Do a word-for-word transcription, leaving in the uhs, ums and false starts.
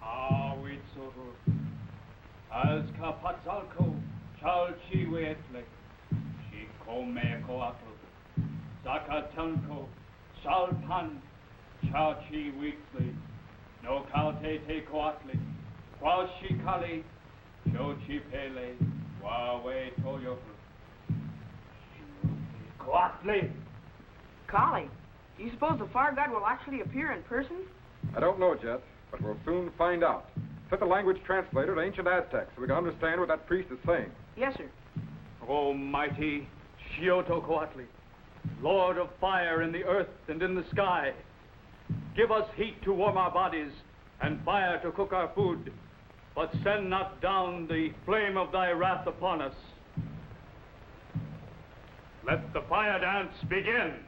Awitsuru. As Kapatzalko, Chalchi Wetle, Shikome Coatl, Zakatanko, Shalpan, Chachi Weekly, No Kalte Te Coatli, Quashikali, Chochi Pele, Wawe Toyotl. Coatli! Kali, do you suppose the fire god will actually appear in person? I don't know, Jet, but we'll soon find out. Set the language translator to ancient Aztec so we can understand what that priest is saying. Yes, sir. O mighty Xiotl, Lord of fire in the earth and in the sky, give us heat to warm our bodies and fire to cook our food, but send not down the flame of thy wrath upon us. Let the fire dance begin.